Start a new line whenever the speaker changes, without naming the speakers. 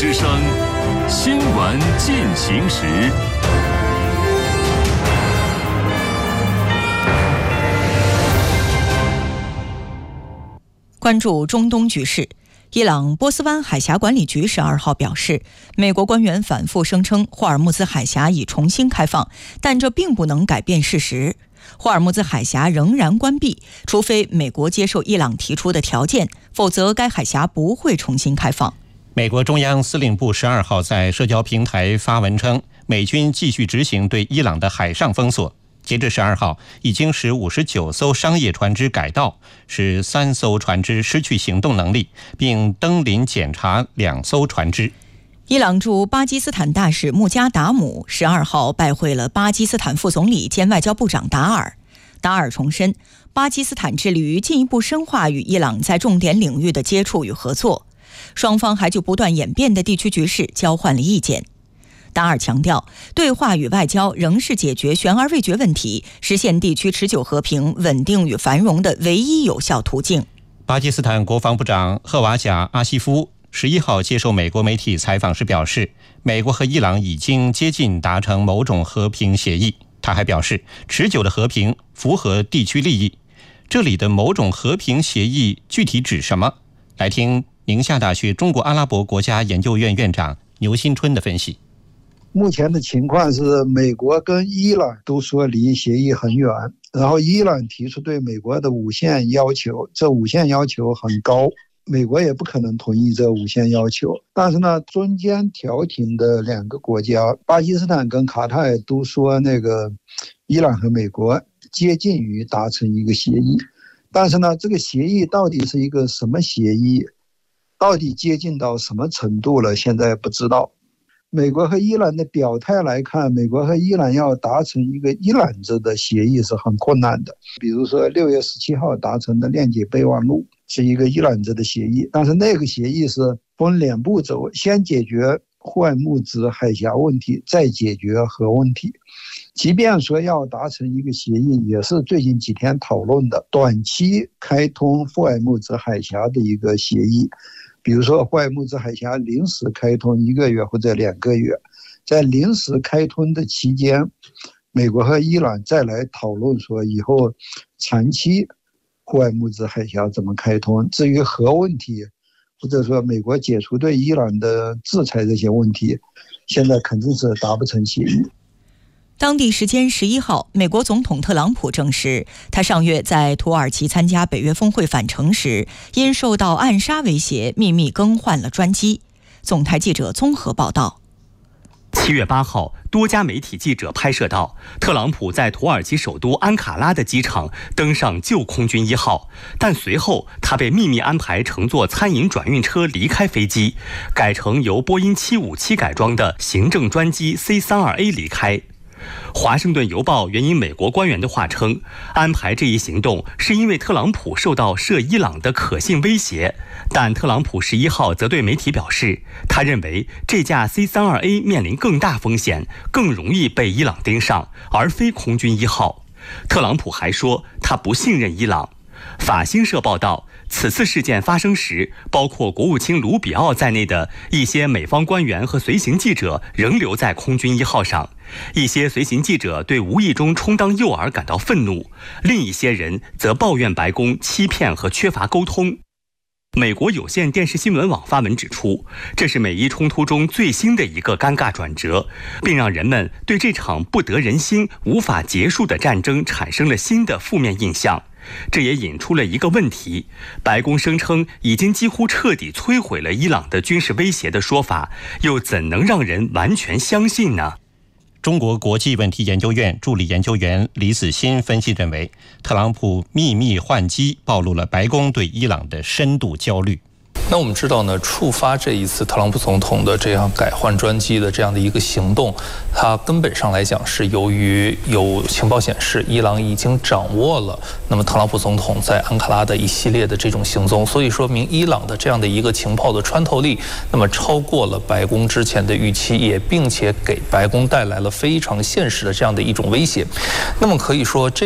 之声，新闻进行时。
关注中东局势，伊朗波斯湾海峡管理局12号表示，美国官员反复声称霍尔木兹海峡已重新开放，但这并不能改变事实。霍尔木兹海峡仍然关闭，除非美国接受伊朗提出的条件，否则该海峡不会重新开放。
美国中央司令部12号在社交平台发文称，美军继续执行对伊朗的海上封锁。截至12号，已经使59艘商业船只改道，使3艘船只失去行动能力，并登临检查2艘船只。
伊朗驻巴基斯坦大使穆加达姆12号拜会了巴基斯坦副总理兼外交部长达尔。达尔重申，巴基斯坦致力于进一步深化与伊朗在重点领域的接触与合作。双方还就不断演变的地区局势交换了意见。达尔强调，对话与外交仍是解决悬而未决问题、实现地区持久和平、稳定与繁荣的唯一有效途径。
巴基斯坦国防部长赫瓦贾·阿西夫11号接受美国媒体采访时表示，美国和伊朗已经接近达成某种和平协议。他还表示，持久的和平符合地区利益。这里的某种和平协议具体指什么？来听宁夏大学中国阿拉伯国家研究院院长牛新春的分析。
目前的情况是，美国跟伊朗都说离协议很远，然后伊朗提出对美国的5项要求，这5项要求很高，美国也不可能同意这5项要求。但是呢，中间调停的2个国家，巴基斯坦跟卡塔尔都说伊朗和美国接近于达成一个协议，但是呢，这个协议到底是一个什么协议，到底接近到什么程度了，现在不知道。美国和伊朗的表态来看，美国和伊朗要达成一个伊朗制的协议是很困难的。比如说6月17号达成的谅解备忘录是一个伊朗制的协议，但是那个协议是分2步走，先解决霍尔木兹海峡问题，再解决核问题。即便说要达成一个协议，也是最近几天讨论的短期开通霍尔木兹海峡的一个协议。比如说霍尔木兹海峡临时开通1个月或者2个月，在临时开通的期间，美国和伊朗再来讨论说以后长期霍尔木兹海峡怎么开通。至于核问题，或者说美国解除对伊朗的制裁这些问题，现在肯定是达不成协议。
当地时间11号，美国总统特朗普证实，他上月在土耳其参加北约峰会返程时，因受到暗杀威胁，秘密更换了专机。总台记者综合报道。
7月8号，多家媒体记者拍摄到，特朗普在土耳其首都安卡拉的机场登上旧空军1号，但随后他被秘密安排乘坐餐饮转运车离开飞机，改成由波音757改装的行政专机 C-32A 离开。华盛顿邮报援引美国官员的话称，安排这一行动是因为特朗普受到涉伊朗的可信威胁，但特朗普11号则对媒体表示，他认为这架 C-32A 面临更大风险，更容易被伊朗盯上，而非空军1号。特朗普还说，他不信任伊朗。法新社报道，此次事件发生时，包括国务卿卢比奥在内的一些美方官员和随行记者仍留在空军1号上。一些随行记者对无意中充当诱饵感到愤怒，另一些人则抱怨白宫欺骗和缺乏沟通。美国有线电视新闻网发文指出，这是美伊冲突中最新的一个尴尬转折，并让人们对这场不得人心、无法结束的战争产生了新的负面印象。这也引出了一个问题：白宫声称已经几乎彻底摧毁了伊朗的军事威胁的说法，又怎能让人完全相信呢？
中国国际问题研究院助理研究员李子欣分析认为，特朗普秘密换机暴露了白宫对伊朗的深度焦虑。
那我们知道呢，触发这一次特朗普总统的这样改换专机的这样的一个行动，它根本上来讲是由于有情报显示伊朗已经掌握了那么特朗普总统在安卡拉的一系列的这种行踪，所以说明伊朗的这样的一个情报的穿透力那么超过了白宫之前的预期，也并且给白宫带来了非常现实的这样的一种威胁。那么可以说